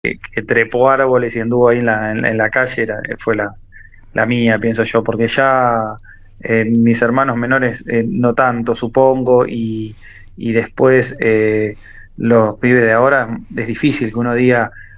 que trepó árboles y anduvo ahí en la calle fue la mía, pienso yo, porque ya mis hermanos menores no tanto, supongo, y después los pibes de ahora es difícil que uno diga.